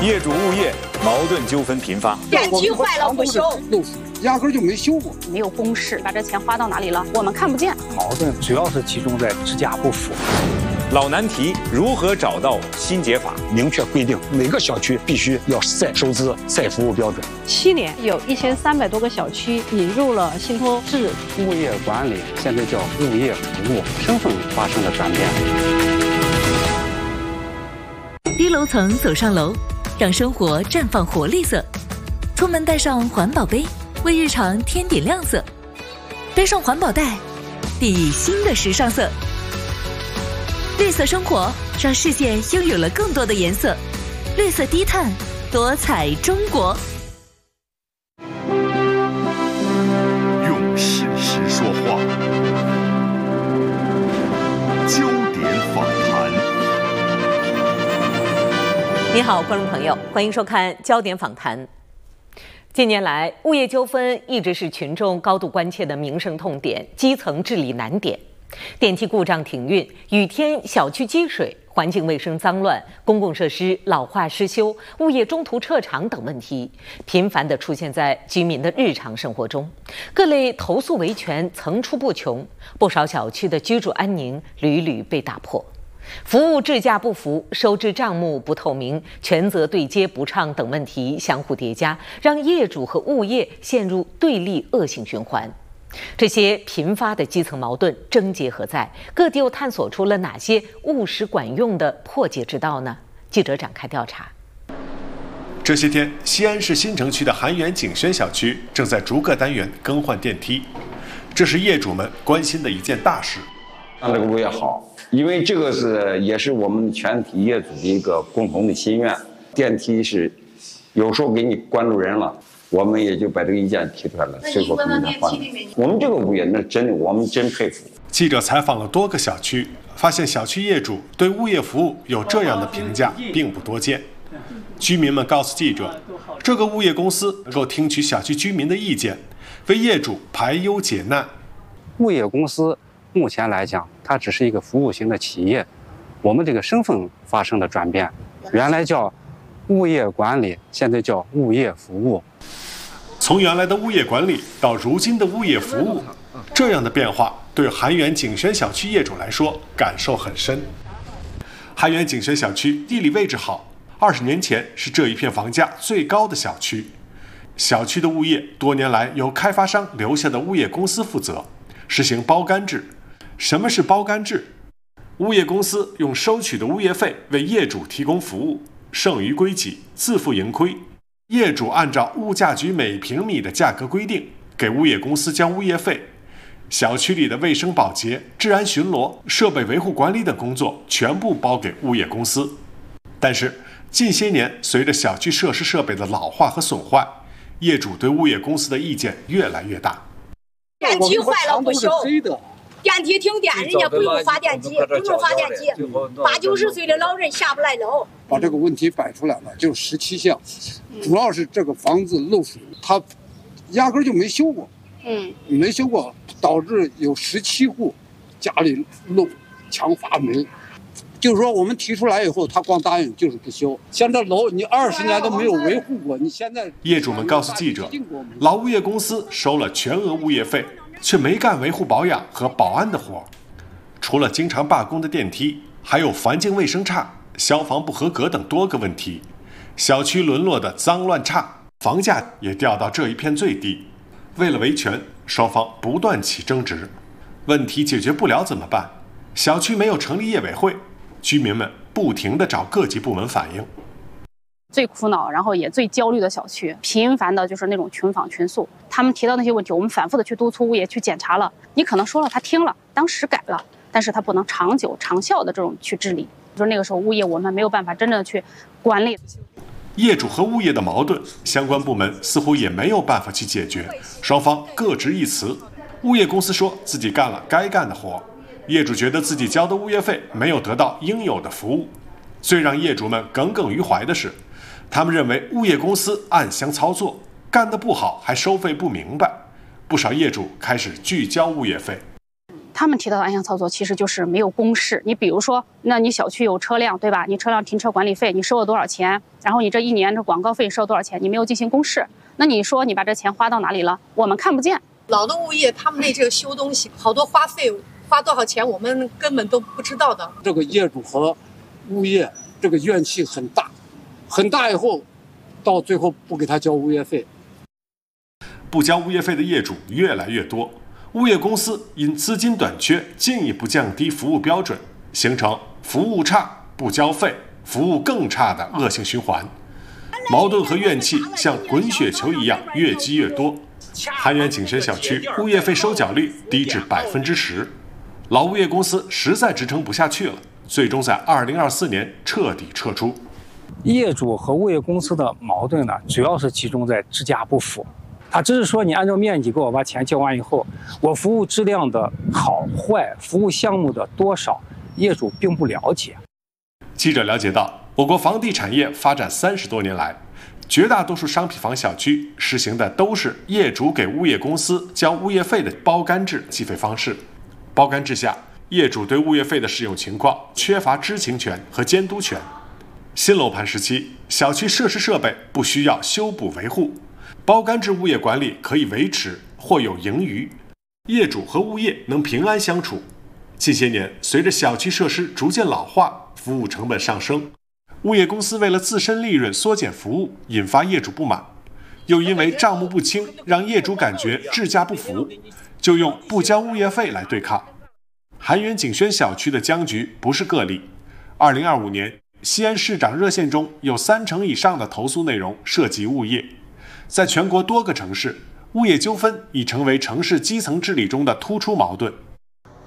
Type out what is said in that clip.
业主物业矛盾纠纷频发， 电梯坏了不修， 漏水，压根就没修过， 没有公示，把这钱花到哪里了，我们看不见。 矛盾主要是集中在支架不符。 老难题，如何找到新解法？ 明确规定每个小区必须要赛收支、赛服务标准。 7年有1300多个小区引入了信托制。 物业管理现在叫物业服务，身份发生了转变。 低楼层走上楼，让生活绽放活力色。出门带上环保杯，为日常添点亮色。背上环保袋，定义新的时尚色。绿色生活让世界拥有了更多的颜色。绿色低碳，多彩中国。 用事实说话，焦点访谈。 你好，观众朋友，欢迎收看《焦点访谈》。近年来，物业纠纷一直是群众高度关切的民生痛点、基层治理难点。电梯故障停运、雨天小区积水、环境卫生脏乱、公共设施老化失修、物业中途撤场等问题，频繁地出现在居民的日常生活中。各类投诉维权层出不穷，不少小区的居住安宁屡屡被打破。服务质价不符、收支账目不透明、权责对接不畅等问题相互叠加，让业主和物业陷入对立恶性循环。这些频发的基层矛盾症结何在？各地又探索出了哪些务实管用的破解之道呢？记者展开调查。 这些天，西安市新城区的韩源景轩小区正在逐个单元更换电梯，这是业主们关心的一件大事。 让这个物业好，因为这个也是我们全体业主的一个共同的心愿。电梯是有时候给你关住人了，我们也就把这个意见提出来了，最后给他换。我们这个物业那真的，我们真佩服。 记者采访了多个小区，发现小区业主对物业服务有这样的评价并不多见。居民们告诉记者，这个物业公司能够听取小区居民的意见，为业主排忧解难。 物业公司目前来讲，它只是一个服务型的企业，我们这个身份发生了转变，原来叫物业管理，现在叫物业服务。 从原来的物业管理到如今的物业服务，这样的变化对韩源景轩小区业主来说感受很深。韩源景轩小区地理位置好，20年前是这一片房价最高的小区。小区的物业多年来由开发商留下的物业公司负责，实行包干制。什么是包干制？物业公司用收取的物业费为业主提供服务，剩余归己，自负盈亏。业主按照物价局每平米的价格规定，给物业公司交物业费。小区里的卫生保洁、治安巡逻、设备维护管理等工作全部包给物业公司。但是近些年，随着小区设施设备的老化和损坏，业主对物业公司的意见越来越大。 电梯坏了不修，电梯停电，人家不用发电机，不用发电机，80、90岁的老人下不来楼。 把这个问题摆出来了，就17项，主要是这个房子漏水，它压根就没修过，没修过，导致有17户家里漏墙发霉。就是说，我们提出来以后，他光答应就是不修。像这楼，你20年都没有维护过，你现在业主们告诉记者，老物业公司收了全额物业费，却没干维护保养和保安的活。除了经常罢工的电梯，还有环境卫生差、消防不合格等多个问题，小区沦落的脏乱差，房价也掉到这一片最低。为了维权，双方不断起争执。问题解决不了怎么办？小区没有成立业委会，居民们不停地找各级部门反映。 最苦恼，然后也最焦虑的小区，频繁的就是那种群访群诉，他们提到那些问题，我们反复的去督促物业去检查了，你可能说了他听了，当时改了，但是他不能长久长效的这种去治理，就是那个时候物业我们没有办法真正的去管理。 业主和物业的矛盾，相关部门似乎也没有办法去解决，双方各执一词。物业公司说自己干了该干的活，业主觉得自己交的物业费没有得到应有的服务。最让业主们耿耿于怀的是，他们认为物业公司暗箱操作，干得不好还收费不明白，不少业主开始拒交物业费。 他们提到的暗箱操作其实就是没有公示。你比如说，那你小区有车辆，对吧？你车辆停车管理费你收了多少钱？然后你这1年的广告费收了多少钱？你没有进行公示，那你说你把这钱花到哪里了？我们看不见。 老的物业他们那这个修东西，好多花费花多少钱，我们根本都不知道的。 这个业主和物业这个怨气很大，很大以后，到最后不给他交物业费。 不交物业费的业主越来越多，物业公司因资金短缺，进一步降低服务标准，形成服务差不交费、服务更差的恶性循环。矛盾和怨气像滚雪球一样越积越多。韩源景轩小区物业费收缴率低至10%，老物业公司实在支撑不下去了，最终在2024年彻底撤出。 业主和物业公司的矛盾呢，主要是集中在质价不符。他只是说你按照面积给我把钱交完以后，我服务质量的好坏、服务项目的多少，业主并不了解。 记者了解到，我国房地产业发展30多年来，绝大多数商品房小区实行的都是业主给物业公司交物业费的包干制计费方式。包干制下，业主对物业费的使用情况缺乏知情权和监督权。新楼盘时期，小区设施设备不需要修补维护，包干制物业管理可以维持或有盈余，业主和物业能平安相处。近些年，随着小区设施逐渐老化，服务成本上升，物业公司为了自身利润缩减服务，引发业主不满，又因为账目不清，让业主感觉质价不符，就用不交物业费来对抗。韩源景轩小区的僵局不是个例。2025年，西安市长热线中有30%以上的投诉内容涉及物业。在全国多个城市，物业纠纷已成为城市基层治理中的突出矛盾。